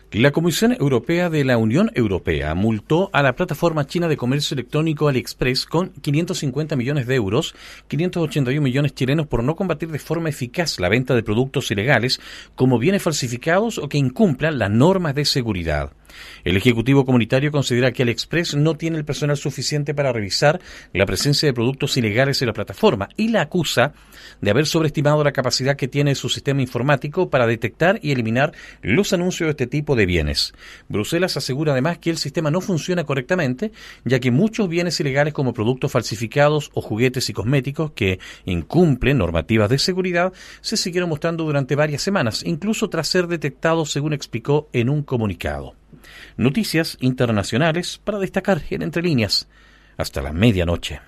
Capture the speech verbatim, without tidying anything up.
La Comisión Europea de la Unión Europea multó a la plataforma china de comercio electrónico AliExpress con quinientos cincuenta millones de euros, quinientos ochenta y uno millones chilenos por no combatir de forma eficaz la venta de productos ilegales como bienes falsificados o que incumplan las normas de seguridad. El Ejecutivo Comunitario considera que AliExpress no tiene el personal suficiente para revisar la presencia de productos ilegales en la plataforma y la acusa de haber sobreestimado la capacidad que tiene su sistema informático para detectar y eliminar los anuncios de este tipo de bienes. Bruselas asegura además que el sistema no funciona correctamente, ya que muchos bienes ilegales como productos falsificados o juguetes y cosméticos que incumplen normativas de seguridad se siguieron mostrando durante varias semanas, incluso tras ser detectados, según explicó en un comunicado. Noticias internacionales para destacar en Entre Líneas hasta la medianoche.